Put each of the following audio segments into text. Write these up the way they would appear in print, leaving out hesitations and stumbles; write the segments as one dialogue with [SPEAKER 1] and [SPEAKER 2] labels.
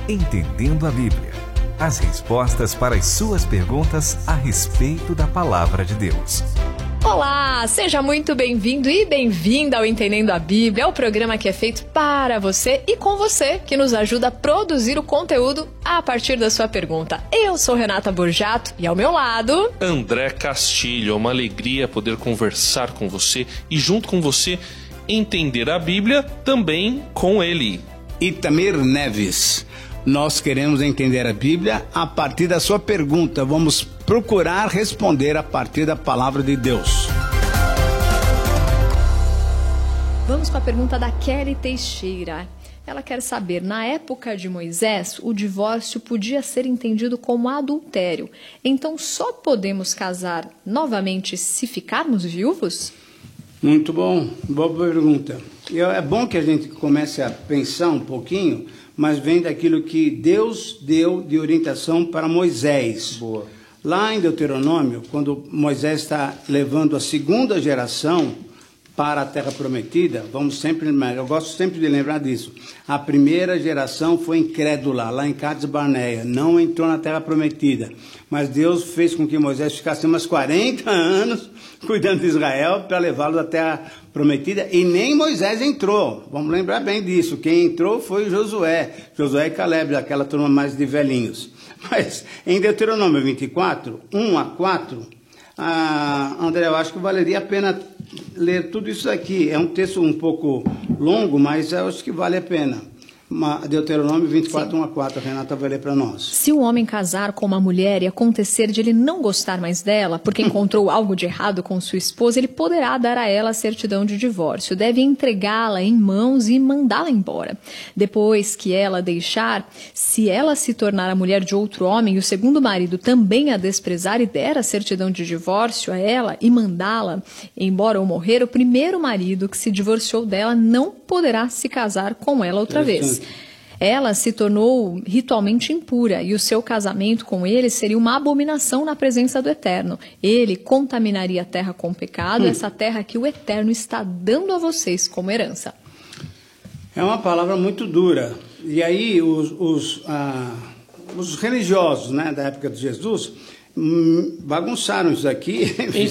[SPEAKER 1] Entendendo a Bíblia. As respostas para as suas perguntas a respeito da Palavra de Deus.
[SPEAKER 2] Olá, seja muito bem-vindo e bem-vinda ao Entendendo a Bíblia, o programa que é feito para você e com você, que nos ajuda a produzir o conteúdo a partir da sua pergunta. Eu sou Renata Borjato e ao meu lado...
[SPEAKER 3] André Castilho. É uma alegria poder conversar com você e junto com você entender a Bíblia também com ele.
[SPEAKER 4] Itamir Neves. Nós queremos entender a Bíblia a partir da sua pergunta. Vamos procurar responder a partir da palavra de Deus.
[SPEAKER 2] Vamos com a pergunta da Kelly Teixeira. Ela quer saber, na época de Moisés, o divórcio podia ser entendido como adultério. Então só podemos casar novamente se ficarmos viúvos?
[SPEAKER 4] Muito bom, boa pergunta. É bom que a gente comece a pensar um pouquinho, mas vem daquilo que Deus deu de orientação para Moisés.
[SPEAKER 3] Boa.
[SPEAKER 4] Lá em Deuteronômio, quando Moisés está levando a segunda geração para a Terra Prometida, eu gosto sempre de lembrar disso. A primeira geração foi incrédula, lá em Cades Barneia, não entrou na Terra Prometida. Mas Deus fez com que Moisés ficasse umas 40 anos cuidando de Israel para levá-lo à Terra Prometida, e nem Moisés entrou. Vamos lembrar bem disso. Quem entrou foi Josué e Caleb, aquela turma mais de velhinhos. Mas em Deuteronômio 24, 1 a 4, André, eu acho que valeria a pena ler tudo isso aqui. É um texto um pouco longo, mas eu acho que vale a pena. Deuteronômio 24, 1 a 4, a Renata vai ler para nós.
[SPEAKER 2] Se um homem casar com uma mulher e acontecer de ele não gostar mais dela, porque encontrou algo de errado com sua esposa, ele poderá dar a ela a certidão de divórcio. Deve entregá-la em mãos e mandá-la embora. Depois que ela deixar, se ela se tornar a mulher de outro homem e o segundo marido também a desprezar e der a certidão de divórcio a ela e mandá-la embora ou morrer, o primeiro marido que se divorciou dela não poderá se casar com ela outra vez. Ela se tornou ritualmente impura e o seu casamento com ele seria uma abominação na presença do Eterno. Ele contaminaria a terra com pecado, essa terra que o Eterno está dando a vocês como herança.
[SPEAKER 4] É uma palavra muito dura. E aí os religiosos, né, da época de Jesus bagunçaram isso aqui,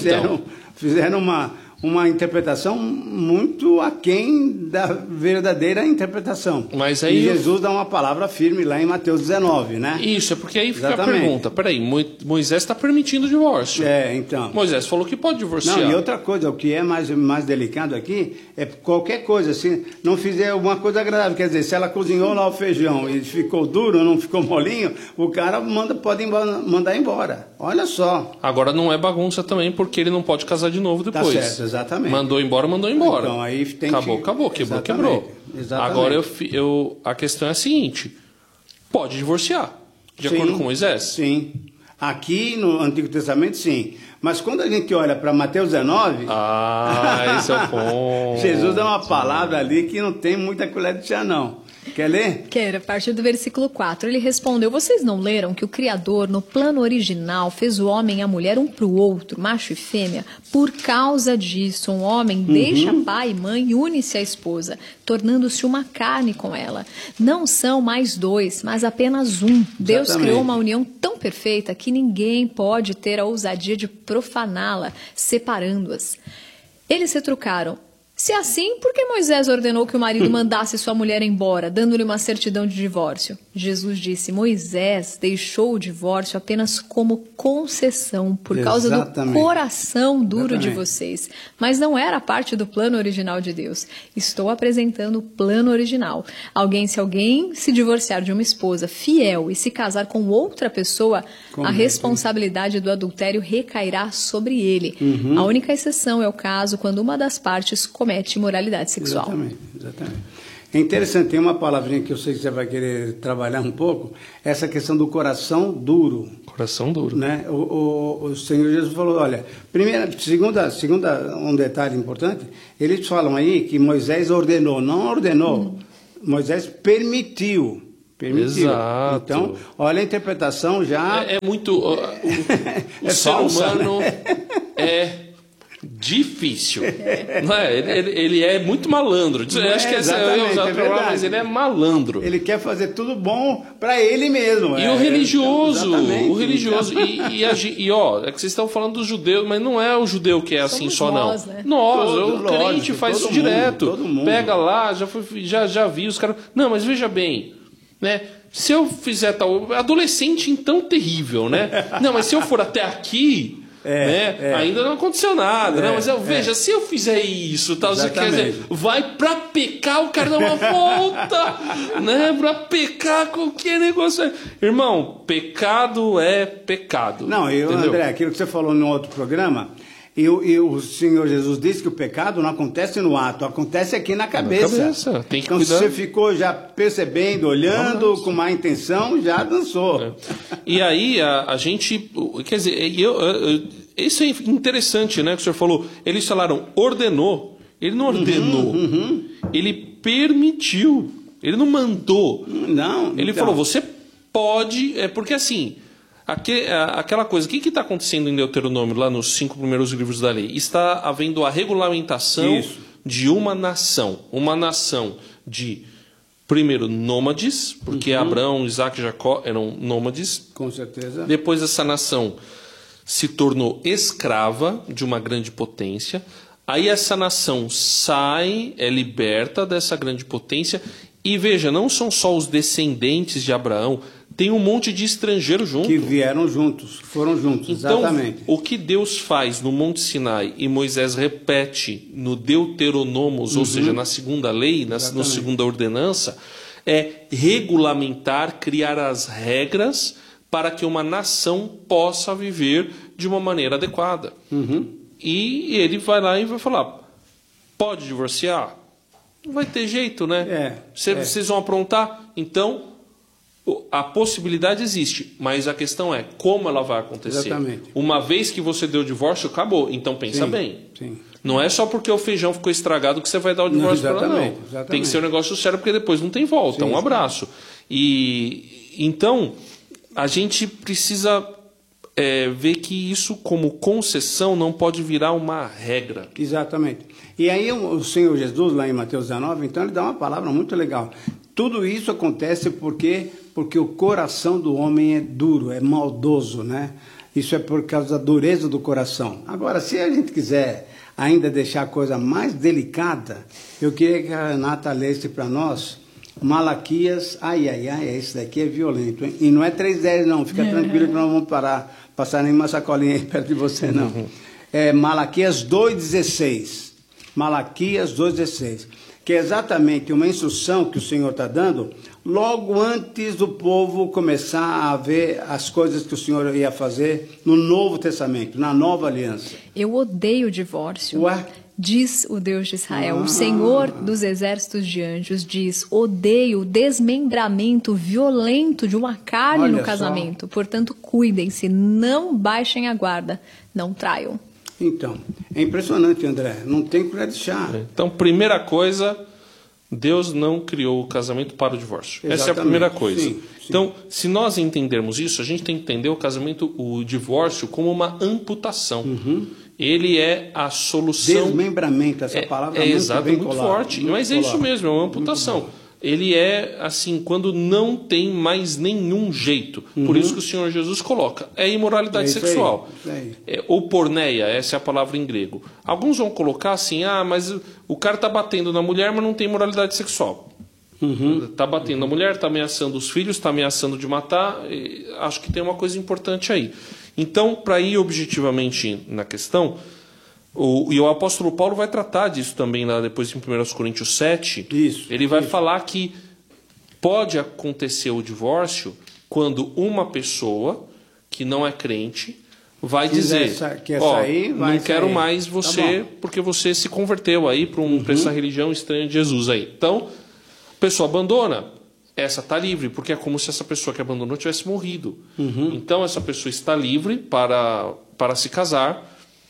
[SPEAKER 4] fizeram uma interpretação muito aquém da verdadeira interpretação.
[SPEAKER 3] Mas aí
[SPEAKER 4] e Jesus dá uma palavra firme lá em Mateus 19, né?
[SPEAKER 3] Isso, é porque aí fica
[SPEAKER 4] Exatamente.
[SPEAKER 3] a pergunta. Peraí, Moisés está permitindo o divórcio.
[SPEAKER 4] Então.
[SPEAKER 3] Moisés falou que pode divorciar.
[SPEAKER 4] Não, e outra coisa, o que é mais delicado aqui é qualquer coisa, se não fizer alguma coisa agradável, quer dizer, se ela cozinhou lá o feijão e ficou duro, não ficou molinho, o cara pode mandar embora. Olha só.
[SPEAKER 3] Agora não é bagunça também, porque ele não pode casar de novo depois.
[SPEAKER 4] Tá certo, exatamente.
[SPEAKER 3] Mandou embora.
[SPEAKER 4] Então, aí tem
[SPEAKER 3] acabou, quebrou.
[SPEAKER 4] Exatamente.
[SPEAKER 3] Agora a questão é a seguinte: pode divorciar, de acordo com Moisés?
[SPEAKER 4] Sim. Aqui no Antigo Testamento, sim. Mas quando a gente olha para Mateus 19...
[SPEAKER 3] esse é o ponto.
[SPEAKER 4] Jesus dá uma palavra ali que não tem muita colher de chá, não. Quer ler?
[SPEAKER 2] Quero, a partir do versículo 4. Ele respondeu, vocês não leram que o Criador, no plano original, fez o homem e a mulher um para o outro, macho e fêmea? Por causa disso, um homem deixa pai e mãe e une-se à esposa, tornando-se uma carne com ela. Não são mais dois, mas apenas um. Deus
[SPEAKER 4] Exatamente.
[SPEAKER 2] criou uma união tão perfeita que ninguém pode ter a ousadia de profaná-la, separando-as. Eles se trocaram. Se é assim, por que Moisés ordenou que o marido mandasse sua mulher embora, dando-lhe uma certidão de divórcio? Jesus disse, Moisés deixou o divórcio apenas como concessão, por causa do coração duro de vocês. Mas não era parte do plano original de Deus. Estou apresentando o plano original. Se alguém se divorciar de uma esposa fiel e se casar com outra pessoa, a responsabilidade do adultério recairá sobre ele. A única exceção é o caso quando uma das partes comete imoralidade sexual.
[SPEAKER 4] Exatamente. É interessante, tem uma palavrinha que eu sei que você vai querer trabalhar um pouco, essa questão do coração duro.
[SPEAKER 3] Coração duro.
[SPEAKER 4] Né? O Senhor Jesus falou, olha, segunda, um detalhe importante, eles falam aí que Moisés ordenou, não ordenou, Moisés permitiu.
[SPEAKER 3] Exato.
[SPEAKER 4] Então, olha a interpretação já...
[SPEAKER 3] É muito... o ser humano é Difícil. Não é? Ele é muito malandro. Acho que mas ele é malandro.
[SPEAKER 4] Ele quer fazer tudo bom para ele mesmo.
[SPEAKER 3] E o religioso. É que vocês estão falando dos judeus, mas não é o judeu que é assim só, não.
[SPEAKER 2] Né?
[SPEAKER 3] O crente faz isso direto.
[SPEAKER 4] Todo mundo.
[SPEAKER 3] Pega lá, já vi os caras. Não, mas veja bem, né? Se eu fizer tal. Adolescente, então, terrível, né? Não, mas se eu for até aqui. Ainda não aconteceu nada. Não, mas veja, se eu fizer isso, tal, quer dizer, vai pra pecar, o cara dá uma volta, né? Pra pecar qualquer negócio. Irmão, pecado é pecado.
[SPEAKER 4] Não, André, aquilo que você falou no outro programa, e o Senhor Jesus disse que o pecado não acontece no ato, acontece aqui na cabeça.
[SPEAKER 3] Tem que
[SPEAKER 4] então,
[SPEAKER 3] cuidar.
[SPEAKER 4] Se você ficou já percebendo, olhando com má intenção, já dançou.
[SPEAKER 3] E aí a gente, quer dizer, isso é interessante, né? Que o senhor falou, eles falaram, ordenou. Ele não ordenou, ele permitiu, ele não mandou.
[SPEAKER 4] Não.
[SPEAKER 3] Ele falou, você pode, porque assim. Aquela coisa, o que está acontecendo em Deuteronômio, lá nos 5 primeiros livros da lei? Está havendo a regulamentação de uma nação de, primeiro, nômades, porque Abraão, Isaac e Jacó eram nômades.
[SPEAKER 4] Com certeza.
[SPEAKER 3] Depois essa nação se tornou escrava de uma grande potência. Aí essa nação sai, é liberta dessa grande potência. E veja, não são só os descendentes de Abraão, tem um monte de estrangeiros juntos.
[SPEAKER 4] Que vieram juntos, foram juntos,
[SPEAKER 3] então,
[SPEAKER 4] exatamente.
[SPEAKER 3] O que Deus faz no Monte Sinai e Moisés repete no Deuteronômos, ou seja, na segunda lei, na segunda ordenança, é regulamentar, criar as regras para que uma nação possa viver de uma maneira adequada. E ele vai lá e vai falar, pode divorciar? Não vai ter jeito, né? Vocês vão aprontar? Então, a possibilidade existe, mas a questão é como ela vai acontecer.
[SPEAKER 4] Exatamente.
[SPEAKER 3] Uma vez que você deu o divórcio, acabou. Então pensa bem.
[SPEAKER 4] Sim.
[SPEAKER 3] Não é só porque o feijão ficou estragado que você vai dar o divórcio para ela, não.
[SPEAKER 4] Exatamente.
[SPEAKER 3] Tem que ser um negócio sério, porque depois não tem volta. Um abraço. E então, a gente precisa ver que isso, como concessão, não pode virar uma regra.
[SPEAKER 4] Exatamente. E aí o Senhor Jesus, lá em Mateus 19, então ele dá uma palavra muito legal. Tudo isso acontece porque o coração do homem é duro, é maldoso, né? Isso é por causa da dureza do coração. Agora, se a gente quiser ainda deixar a coisa mais delicada, eu queria que a Renata lesse para nós Malaquias, esse daqui é violento, hein? E não é 3:10 não, fica tranquilo que nós vamos passar nenhuma sacolinha aí perto de você não. É Malaquias 2:16. Malaquias 2:16. Que é exatamente uma instrução que o Senhor está dando, logo antes do povo começar a ver as coisas que o Senhor ia fazer no Novo Testamento, na Nova Aliança.
[SPEAKER 2] Eu odeio o divórcio.
[SPEAKER 4] Ué?
[SPEAKER 2] Diz o Deus de Israel, o Senhor dos exércitos de anjos diz, odeio o desmembramento violento de uma carne no casamento. Portanto, cuidem-se, não baixem a guarda, não traiam.
[SPEAKER 4] Então, é impressionante, André, não tem colher de chá.
[SPEAKER 3] Então, primeira coisa, Deus não criou o casamento para o divórcio.
[SPEAKER 4] Exatamente.
[SPEAKER 3] Essa é a primeira coisa.
[SPEAKER 4] Sim.
[SPEAKER 3] Então, se nós entendermos isso, a gente tem que entender o divórcio como uma amputação. Ele é a solução...
[SPEAKER 4] Desmembramento, essa palavra é
[SPEAKER 3] muito forte. Mas é isso mesmo, é uma amputação. Ele é assim, quando não tem mais nenhum jeito. Por isso que o Senhor Jesus coloca. É imoralidade sexual.
[SPEAKER 4] Isso aí.
[SPEAKER 3] Ou porneia, essa é a palavra em grego. Alguns vão colocar assim, mas o cara está batendo na mulher, mas não tem moralidade sexual. Está batendo na mulher, está ameaçando os filhos, está ameaçando de matar. Acho que tem uma coisa importante aí. Então, para ir objetivamente na questão... E o apóstolo Paulo vai tratar disso também lá depois em 1 Coríntios 7. Ele vai falar que pode acontecer o divórcio quando uma pessoa que não é crente vai dizer, não quero mais você porque você se converteu aí para essa religião estranha de Jesus aí. Então, a pessoa abandona. Essa está livre, porque é como se essa pessoa que abandonou tivesse morrido. Então, essa pessoa está livre para se casar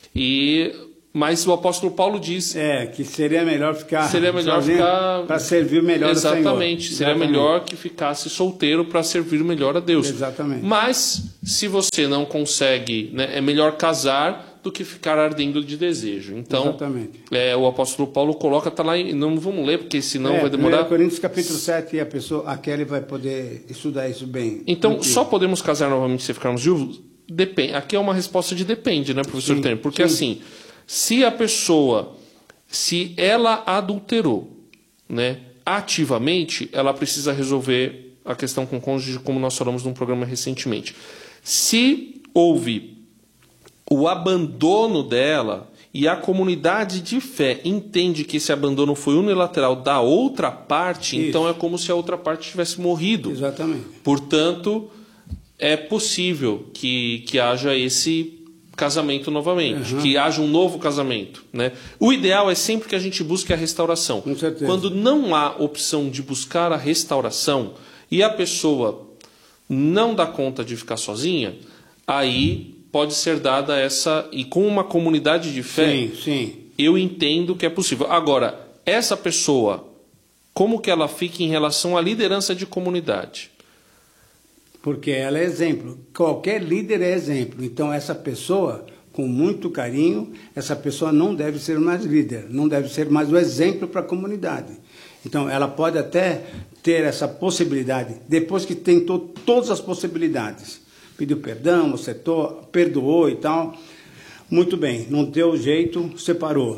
[SPEAKER 3] Mas o apóstolo Paulo diz...
[SPEAKER 4] que seria melhor ficar... para servir melhor ao Senhor.
[SPEAKER 3] Exatamente. Seria melhor que ficasse solteiro para servir melhor a Deus.
[SPEAKER 4] Exatamente.
[SPEAKER 3] Mas, se você não consegue... Né, é melhor casar do que ficar ardendo de desejo. Então,
[SPEAKER 4] exatamente.
[SPEAKER 3] O apóstolo Paulo coloca, está lá, não vamos ler, porque senão vai demorar.
[SPEAKER 4] 1 Coríntios capítulo 7, a Kelly vai poder estudar isso bem.
[SPEAKER 3] Então, só podemos casar novamente se ficarmos viúvos? Depende. Aqui é uma resposta de depende, né, professor Temer? Porque assim, se a pessoa, se ela adulterou, né, ativamente, ela precisa resolver a questão com o cônjuge, como nós falamos num programa recentemente. Se houve o abandono dela e a comunidade de fé entende que esse abandono foi unilateral da outra parte,
[SPEAKER 4] isso,
[SPEAKER 3] então é como se a outra parte tivesse morrido.
[SPEAKER 4] Exatamente.
[SPEAKER 3] Portanto, é possível que haja esse casamento novamente, que haja um novo casamento, né? O ideal é sempre que a gente busque a restauração.
[SPEAKER 4] Com certeza.
[SPEAKER 3] Quando não há opção de buscar a restauração e a pessoa não dá conta de ficar sozinha, aí pode ser dada essa, e com uma comunidade de fé, eu entendo que é possível. Agora, essa pessoa, como que ela fica em relação à liderança de comunidade?
[SPEAKER 4] Porque ela é exemplo. Qualquer líder é exemplo. Então, essa pessoa, com muito carinho, essa pessoa não deve ser mais líder, não deve ser mais o exemplo para a comunidade. Então, ela pode até ter essa possibilidade, depois que tentou todas as possibilidades. Pediu perdão, acertou, perdoou e tal. Muito bem, não deu jeito, separou.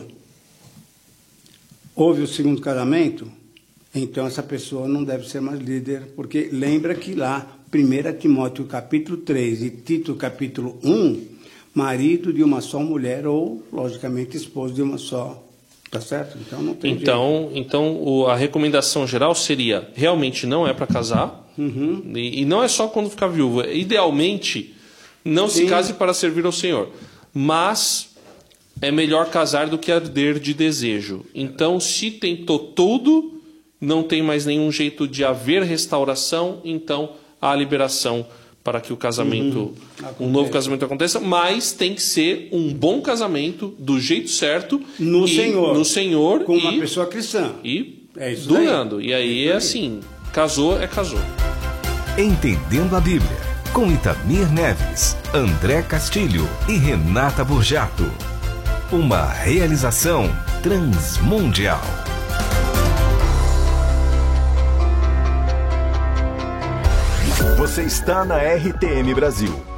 [SPEAKER 4] Houve o segundo casamento, então essa pessoa não deve ser mais líder, porque lembra que lá, 1 Timóteo capítulo 3 e Tito capítulo 1, marido de uma só mulher ou, logicamente, esposo de uma só. Tá certo? Então não tem jeito.
[SPEAKER 3] Então a recomendação geral seria, realmente não é para casar, e não é só quando ficar viúvo. Idealmente, não se case para servir ao Senhor, mas é melhor casar do que arder de desejo. Então, se tentou tudo, não tem mais nenhum jeito de haver restauração, então há liberação para que o casamento, um novo casamento aconteça, mas tem que ser um bom casamento, do jeito certo,
[SPEAKER 4] no Senhor, com uma
[SPEAKER 3] e,
[SPEAKER 4] pessoa cristã.
[SPEAKER 3] E
[SPEAKER 4] é isso
[SPEAKER 3] durando.
[SPEAKER 4] Daí.
[SPEAKER 3] E aí é assim, casou, casou.
[SPEAKER 1] Entendendo a Bíblia, com Itamir Neves, André Castilho e Renata Burjato. Uma realização transmundial.
[SPEAKER 5] Você está na RTM Brasil.